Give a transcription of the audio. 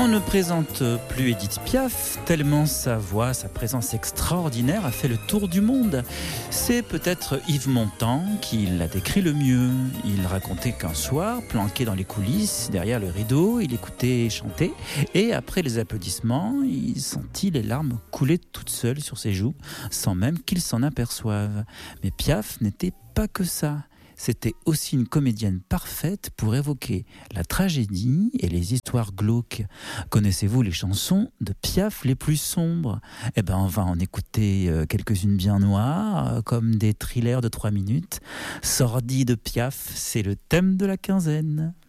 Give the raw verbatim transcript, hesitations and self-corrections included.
On ne présente plus Édith Piaf, tellement sa voix, sa présence extraordinaire a fait le tour du monde. C'est peut-être Yves Montand qui l'a décrit le mieux. Il racontait qu'un soir, planqué dans les coulisses, derrière le rideau, il écoutait chanter et après les applaudissements, il sentit les larmes couler toutes seules sur ses joues, sans même qu'il s'en aperçoive. Mais Piaf n'était pas que ça. C'était aussi une comédienne parfaite pour évoquer la tragédie et les histoires glauques. Connaissez-vous les chansons de Piaf les plus sombres ? Eh ben, on va en écouter quelques-unes bien noires, comme des thrillers de trois minutes. Sordide Piaf, c'est le thème de la quinzaine.